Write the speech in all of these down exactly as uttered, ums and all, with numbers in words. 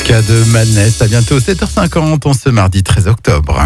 Cas de Madness, à bientôt sept heures cinquante, en ce mardi treize octobre.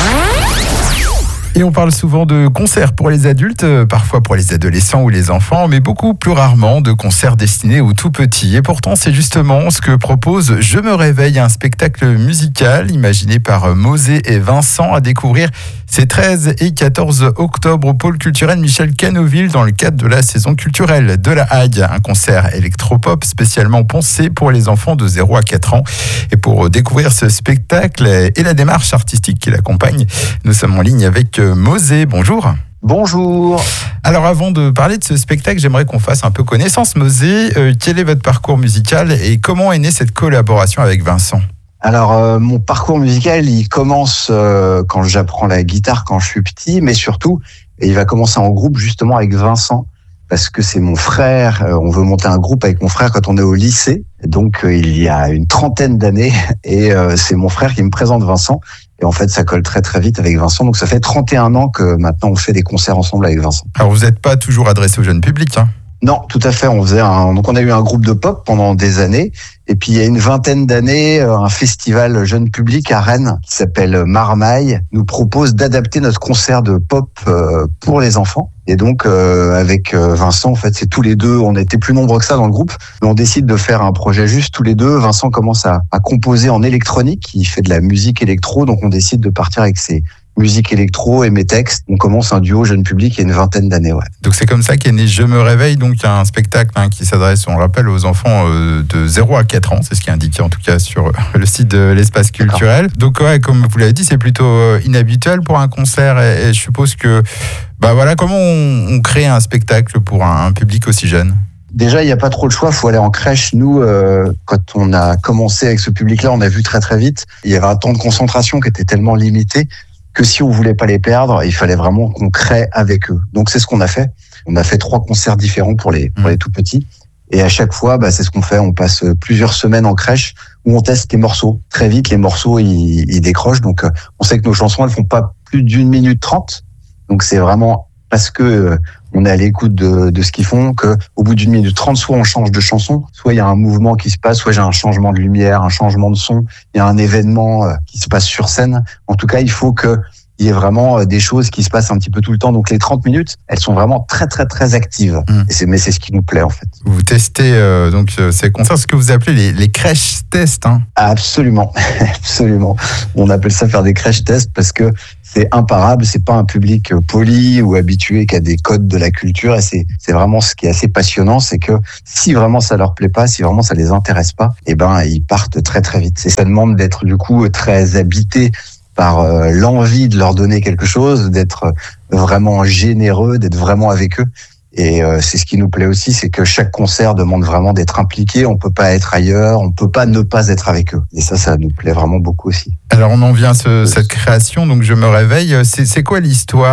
Et on parle souvent de concerts pour les adultes, parfois pour les adolescents ou les enfants, mais beaucoup plus rarement de concerts destinés aux tout petits. Et pourtant, c'est justement ce que propose Je me réveille, un spectacle musical imaginé par Mosé et Vincent à découvrir ces treize et quatorze octobre au pôle culturel Michel Canouville dans le cadre de la saison culturelle de la Hague. Un concert électropop spécialement pensé pour les enfants de zéro à quatre ans. Et pour découvrir ce spectacle et la démarche artistique qui l'accompagne, nous sommes en ligne avec Mosé. Bonjour. Bonjour. Alors avant de parler de ce spectacle, j'aimerais qu'on fasse un peu connaissance. Mosé, euh, quel est votre parcours musical et comment est née cette collaboration avec Vincent ? Alors euh, mon parcours musical, il commence euh, quand j'apprends la guitare quand je suis petit, mais surtout, il va commencer en groupe justement avec Vincent, parce que c'est mon frère. Euh, on veut monter un groupe avec mon frère quand on est au lycée, donc euh, il y a une trentaine d'années, et euh, c'est mon frère qui me présente Vincent. Et en fait, ça colle très très vite avec Vincent. Donc ça fait trente et un ans que maintenant on fait des concerts ensemble avec Vincent. Alors vous n'êtes pas toujours adressé au jeune public, hein ? Non, tout à fait. On faisait un, donc on a eu un groupe de pop pendant des années, et puis il y a une vingtaine d'années, un festival jeune public à Rennes qui s'appelle Marmaille nous propose d'adapter notre concert de pop pour les enfants. Et donc euh, avec Vincent, en fait, c'est tous les deux. On était plus nombreux que ça dans le groupe, mais on décide de faire un projet juste tous les deux. Vincent commence à, à composer en électronique, il fait de la musique électro, donc on décide de partir avec ses musique électro et mes textes. On commence un duo jeune public il y a une vingtaine d'années. Ouais. Donc c'est comme ça qu'est né Je me réveille, donc un spectacle hein, qui s'adresse, on le rappelle, aux enfants euh, de zéro à quatre ans. C'est ce qui est indiqué en tout cas sur le site de l'espace culturel. D'accord. Donc ouais, comme vous l'avez dit, c'est plutôt euh, inhabituel pour un concert et, et je suppose que, bah voilà, comment on, on crée un spectacle pour un, un public aussi jeune ? Déjà, il n'y a pas trop de choix, il faut aller en crèche. Nous, euh, quand on a commencé avec ce public-là, on a vu très très vite, il y avait un temps de concentration qui était tellement limité que si on voulait pas les perdre, il fallait vraiment qu'on crée avec eux. Donc c'est ce qu'on a fait. On a fait trois concerts différents pour les pour les tout petits. Et à chaque fois, bah, c'est ce qu'on fait. On passe plusieurs semaines en crèche où on teste les morceaux. Très vite, les morceaux ils, ils décrochent. Donc on sait que nos chansons elles font pas plus d'une minute trente. Donc c'est vraiment parce que euh, on est à l'écoute de, de ce qu'ils font que au bout d'une minute trente, soit on change de chanson, soit il y a un mouvement qui se passe, soit j'ai un changement de lumière, un changement de son, il y a un événement euh, qui se passe sur scène. En tout cas, il faut que il y a vraiment des choses qui se passent un petit peu tout le temps. Donc les trente minutes, elles sont vraiment très très très actives. Mmh. Et c'est, mais c'est ce qui nous plaît en fait. Vous testez euh, donc ces concerts, ce que vous appelez les, les crèches tests, hein ? Absolument, absolument. On appelle ça faire des crèches tests parce que c'est imparable. C'est pas un public poli ou habitué qui a des codes de la culture. Et c'est c'est vraiment ce qui est assez passionnant, c'est que si vraiment ça leur plaît pas, si vraiment ça les intéresse pas, eh ben ils partent très très vite. Et ça demande d'être du coup très habité par euh, l'envie de leur donner quelque chose, d'être vraiment généreux, d'être vraiment avec eux. Et euh, c'est ce qui nous plaît aussi, c'est que chaque concert demande vraiment d'être impliqué. On peut pas être ailleurs, on peut pas ne pas être avec eux. Et ça, ça nous plaît vraiment beaucoup aussi. Alors on en vient à ce, cette création, donc Je me réveille. C'est, c'est quoi l'histoire ?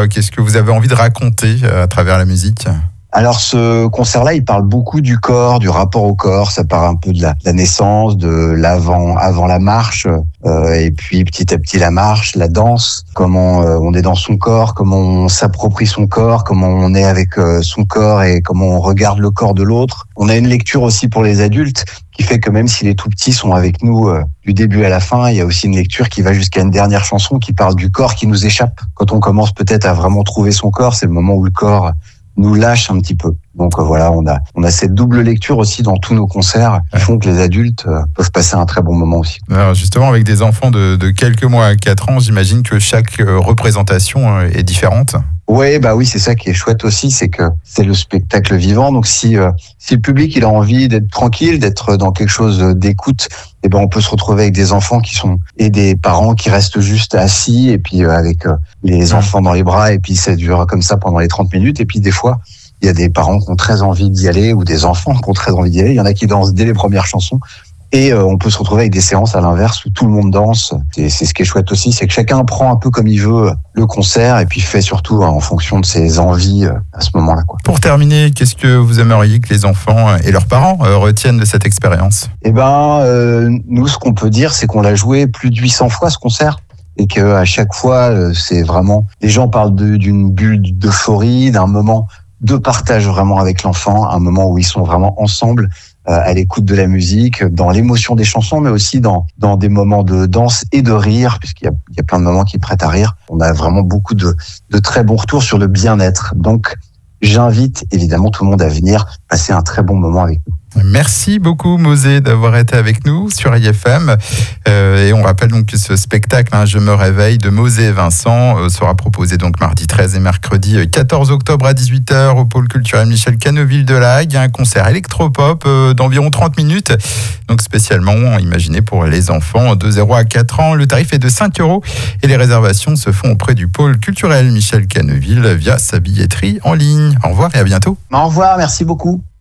Qu'est-ce que vous avez envie de raconter à travers la musique ? Alors ce concert-là, il parle beaucoup du corps, du rapport au corps. Ça parle un peu de la, de la naissance, de l'avant, avant la marche, euh, et puis petit à petit la marche, la danse. Comment euh, on est dans son corps, comment on s'approprie son corps, comment on est avec euh, son corps et comment on regarde le corps de l'autre. On a une lecture aussi pour les adultes qui fait que même si les tout petits sont avec nous euh, du début à la fin, il y a aussi une lecture qui va jusqu'à une dernière chanson qui parle du corps qui nous échappe. Quand on commence peut-être à vraiment trouver son corps, c'est le moment où le corps nous lâche un petit peu. Donc euh, voilà, on a on a cette double lecture aussi dans tous nos concerts qui font que les adultes euh, peuvent passer un très bon moment aussi. Alors justement, avec des enfants de, de quelques mois à quatre ans, j'imagine que chaque euh, représentation euh, est différente. Ouais, bah oui, c'est ça qui est chouette aussi, c'est que c'est le spectacle vivant. Donc si euh, si le public il a envie d'être tranquille, d'être dans quelque chose d'écoute, eh ben on peut se retrouver avec des enfants qui sont et des parents qui restent juste assis et puis euh, avec euh, les enfants dans les bras et puis ça dure comme ça pendant les trente minutes et puis des fois il y a des parents qui ont très envie d'y aller ou des enfants qui ont très envie d'y aller. Il y en a qui dansent dès les premières chansons. Et euh, on peut se retrouver avec des séances à l'inverse où tout le monde danse. Et c'est ce qui est chouette aussi, c'est que chacun prend un peu comme il veut le concert et puis fait surtout hein, en fonction de ses envies euh, à ce moment-là, quoi. Pour terminer, qu'est-ce que vous aimeriez que les enfants et leurs parents euh, retiennent de cette expérience ? Eh ben, euh, nous, ce qu'on peut dire, c'est qu'on l'a joué plus de huit cents fois ce concert. Et que à chaque fois, euh, c'est vraiment... Les gens parlent de, d'une bulle d'euphorie, d'un moment de partage vraiment avec l'enfant, un moment où ils sont vraiment ensemble, à l'écoute de la musique, dans l'émotion des chansons, mais aussi dans dans des moments de danse et de rire, puisqu'il y a, il y a plein de moments qui prêtent à rire. On a vraiment beaucoup de, de très bons retours sur le bien-être. Donc, j'invite évidemment tout le monde à venir passer un très bon moment avec nous. Merci beaucoup Mosé d'avoir été avec nous sur I F M. Euh, et on rappelle donc que ce spectacle, hein, Je me réveille, de Mosé et Vincent, euh, sera proposé donc mardi treize et mercredi quatorze octobre à dix-huit heures au pôle culturel Michel Canneville de La Hague. Il y a un concert électropop euh, d'environ trente minutes, donc spécialement imaginé pour les enfants de zéro à quatre ans. Le tarif est de cinq euros et les réservations se font auprès du pôle culturel Michel Canneville via sa billetterie en ligne. Au revoir et à bientôt. Au revoir, merci beaucoup.